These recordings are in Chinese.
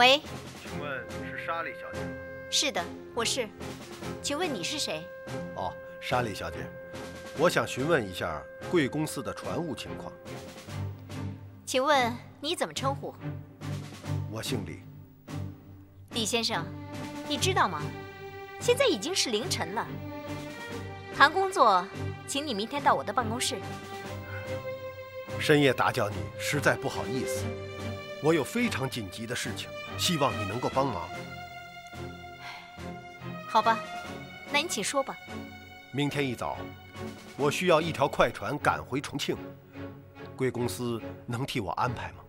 喂， 请问是莎莉小姐？ 是的，我是。请问你是谁？ 哦，莎莉小姐，我想询问一下贵公司的船务情况。 请问你怎么称呼？ 我姓李。 李先生，你知道吗？现在已经是凌晨了。谈工作，请你明天到我的办公室。 深夜打搅你，实在不好意思。我有非常紧急的事情，希望你能够帮忙。 好吧，那你请说吧。 明天一早，我需要一条快船赶回重庆，贵公司能替我安排吗？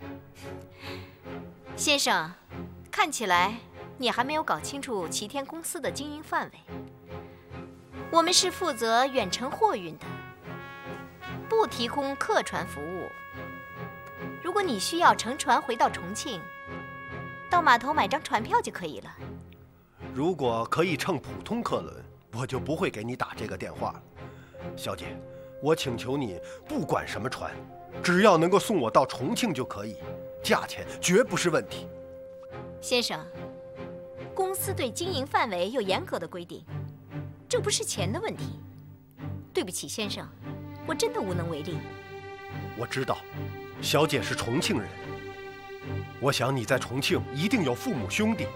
先生，看起来你还没有搞清楚齐天公司的经营范围。我们是负责远程货运的，不提供客船服务。如果你需要乘船回到重庆，到码头买张船票就可以了。 如果可以乘普通客轮，我就不会给你打这个电话。小姐，我请求你，不管什么船，只要能够送我到重庆就可以，价钱绝不是问题。 先生，公司对经营范围有严格的规定，这不是钱的问题。对不起，先生，我真的无能为力。 我知道，小姐是重庆人，我想你在重庆一定有父母兄弟。